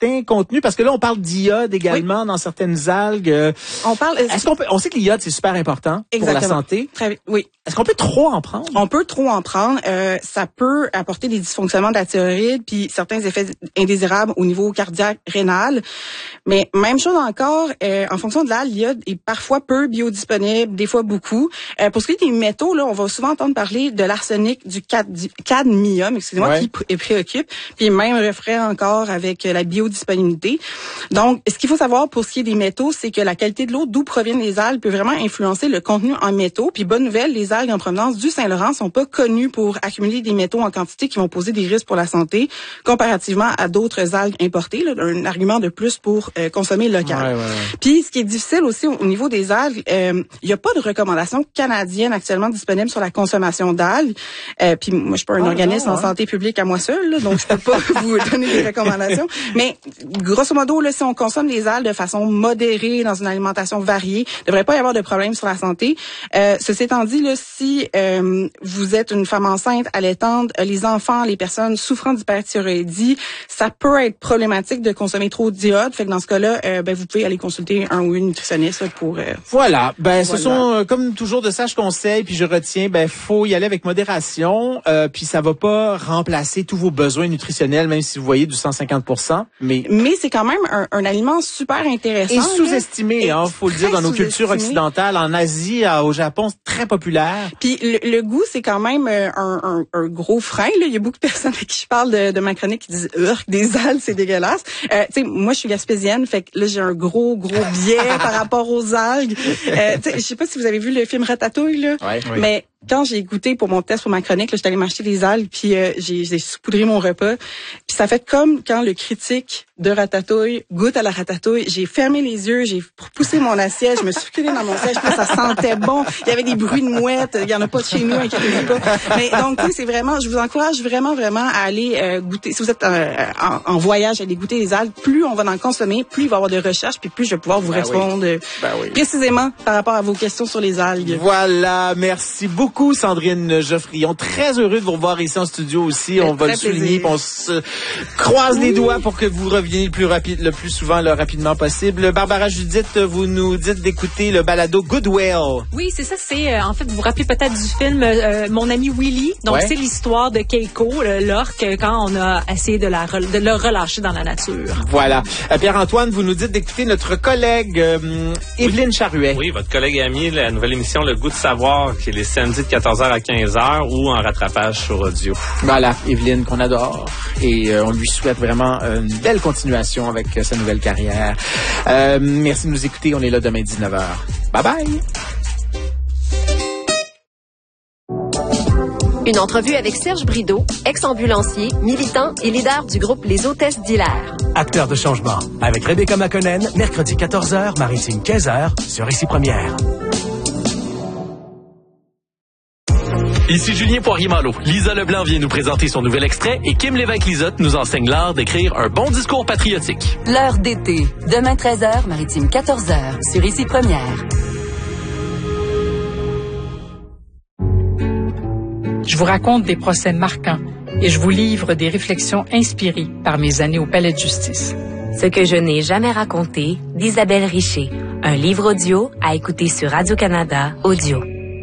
certains contenus, parce que là, on parle d'iode également dans certaines algues. On sait que l'iode, c'est super important pour la santé. Oui. Est-ce qu'on peut trop en prendre? On peut trop en prendre. Ça peut apporter des dysfonctionnements de la thyroïde puis certains effets indésirables au niveau cardiaque, rénal. Mais même chose encore, en fonction de l'algue, l'iode est parfois peu biodisponible, des fois beaucoup. Pour ce qui est des métaux, là, on va souvent entendre parler de l'arsenic, du cadmium, qui préoccupe. Puis même refrain encore avec la biodisponibilité. Donc, ce qu'il faut savoir pour ce qui est des métaux, c'est que la qualité de l'eau d'où proviennent les algues peut vraiment influencer le contenu en métaux. Puis bonne nouvelle, les algues en provenance du Saint-Laurent sont pas connues pour accumuler des métaux en quantité qui vont poser des risques pour la santé, comparativement à d'autres algues importées. Là, un argument de plus pour consommer local. Puis ce qui est difficile aussi au niveau des algues, il y a pas de recommandation canadienne actuellement disponible sur la consommation d'algues. Puis moi, je suis pas un organisme en santé publique à moi seul, là, donc je peux pas vous donner des recommandations. Mais grosso modo, là, si on consomme des algues de façon modérée dans une alimentation variée, il devrait pas y avoir de problème sur la santé. Ceci étant dit, là, si vous êtes une femme enceinte, allaitante, les enfants, les personnes souffrant d'hyperthyroïdie, ça peut être problématique de consommer trop d'iode. Fait que dans ce cas-là, vous pouvez aller consulter un ou une nutritionniste pour. Voilà. Ce sont comme toujours de sages conseils. Puis je retiens, faut y aller avec modération. Puis ça va pas remplacer tous vos besoins nutritionnels, même si vous voyez du 150%. Mais c'est quand même un aliment super intéressant. Et sous-estimé, faut le dire, dans nos cultures occidentales, en Asie, au Japon, c'est très populaire. Puis le goût, c'est quand même un gros frein. Là. Il y a beaucoup de personnes avec qui je parle de ma chronique qui disent des algues, c'est dégueulasse. Moi, je suis gaspésienne, fait que là, j'ai un gros biais par rapport aux algues. Je sais pas si vous avez vu le film Ratatouille, là, mais quand j'ai goûté pour mon test pour ma chronique, là, j'étais allée m'acheter des algues, puis j'ai saupoudré mon repas. Puis ça fait comme quand le critique de Ratatouille goûte à la ratatouille. J'ai fermé les yeux, j'ai poussé mon assiette, je me suis reculée dans mon siège, puis ça sentait bon. Il y avait des bruits de mouettes, il y en a pas de chez nous, inquiétez-vous pas. Mais donc, c'est vraiment, je vous encourage vraiment à aller goûter. Si vous êtes en voyage, allez goûter les algues. Plus on va en consommer, plus il va y avoir de recherches, puis plus je vais pouvoir vous répondre précisément par rapport à vos questions sur les algues. Voilà, merci beaucoup Sandrine Geoffrion. Très heureux de vous revoir ici en studio aussi. On va le souligner, on se croise les doigts pour que vous reveniez le plus souvent, le rapidement possible. Barbara Judith, vous nous dites d'écouter le balado Goodwill. Oui, c'est ça. C'est en fait, vous vous rappelez peut-être du film Mon ami Willy. Donc c'est l'histoire de Keiko, l'orque, quand on a essayé de le relâcher dans la nature. Voilà. Pierre-Antoine, vous nous dites d'écouter notre collègue Evelyne Charuet. Oui, votre collègue et amie, la nouvelle émission Le Goût de savoir, qui est les samedis de 14h à 15h ou en rattrapage sur audio. Voilà, Evelyne qu'on adore et on lui souhaite vraiment une belle continuation avec sa nouvelle carrière. Merci de nous écouter. On est là demain 19h. Bye bye. Une entrevue avec Serge Brideau, ex-ambulancier, militant et leader du groupe Les Hôtesses d'Hilaire. Acteur de changement. Avec Rebecca McConnell, mercredi 14h, Maritime 15h, sur Ici Première. Ici Julien Poirier-Malo. Lisa Leblanc vient nous présenter son nouvel extrait et Kim Lévesque-Lisotte nous enseigne l'art d'écrire un bon discours patriotique. L'heure d'été. Demain 13h, Maritime 14h, sur Ici Première. Je vous raconte des procès marquants et je vous livre des réflexions inspirées par mes années au Palais de justice. Ce que je n'ai jamais raconté d'Isabelle Richer. Un livre audio à écouter sur Radio-Canada Audio.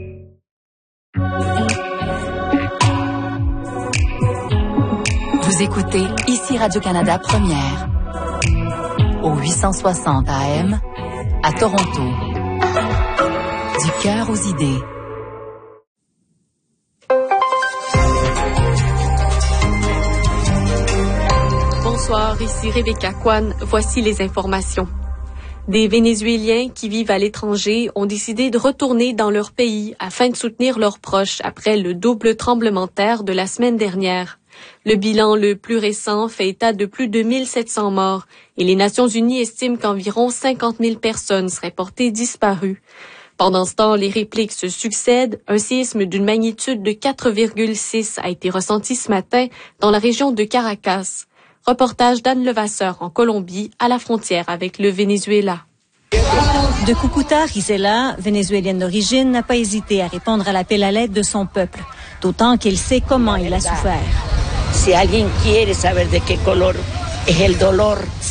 Vous écoutez Ici Radio-Canada Première. Au 860 AM, à Toronto. Du cœur aux idées. Bonsoir, ici Rebecca Kwan. Voici les informations. Des Vénézuéliens qui vivent à l'étranger ont décidé de retourner dans leur pays afin de soutenir leurs proches après le double tremblement de terre de la semaine dernière. Le bilan le plus récent fait état de plus de 1700 morts et les Nations unies estiment qu'environ 50 000 personnes seraient portées disparues. Pendant ce temps, les répliques se succèdent. Un séisme d'une magnitude de 4,6 a été ressenti ce matin dans la région de Caracas. Reportage d'Anne Levasseur en Colombie, à la frontière avec le Venezuela. De Cucuta, Gisela, vénézuélienne d'origine, n'a pas hésité à répondre à l'appel à l'aide de son peuple, d'autant qu'il sait comment il a souffert. Si alguien quiere saber de qué color es el dolor,